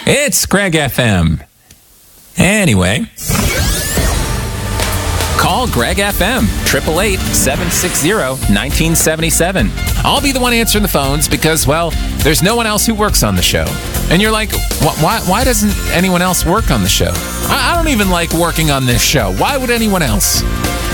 It's Greg FM. Anyway, call Greg FM, 888-760-1977. I'll be the one answering the phones because, well, there's no one else who works on the show. And you're like, why doesn't anyone else work on the show? I don't even like working on this show. Why would anyone else?